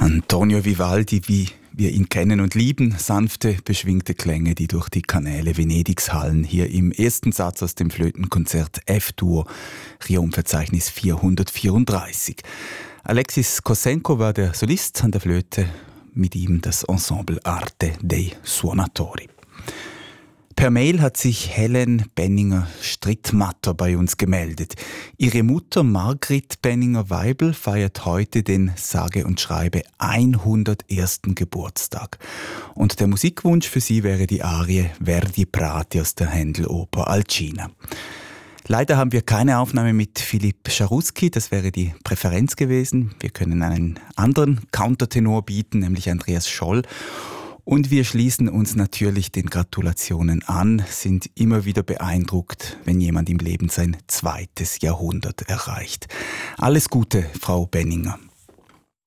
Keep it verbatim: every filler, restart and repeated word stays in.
Antonio Vivaldi, wie wir ihn kennen und lieben, sanfte, beschwingte Klänge, die durch die Kanäle Venedigs hallen. Hier im ersten Satz aus dem Flötenkonzert F-Dur, Riom-Verzeichnis vierhundertvierunddreißig. Alexis Kossenko war der Solist an der Flöte, mit ihm das Ensemble Arte dei Suonatori. Per Mail hat sich Helen Benninger-Strittmatter bei uns gemeldet. Ihre Mutter Margrit Benninger-Weibel feiert heute den sage und schreibe hundertersten Geburtstag. Und der Musikwunsch für sie wäre die Arie Verdi Prati aus der Händel-Oper Alcina. Leider haben wir keine Aufnahme mit Philipp Scharusky, das wäre die Präferenz gewesen. Wir können einen anderen Countertenor bieten, nämlich Andreas Scholl. Und wir schließen uns natürlich den Gratulationen an, sind immer wieder beeindruckt, wenn jemand im Leben sein zweites Jahrhundert erreicht. Alles Gute, Frau Benninger.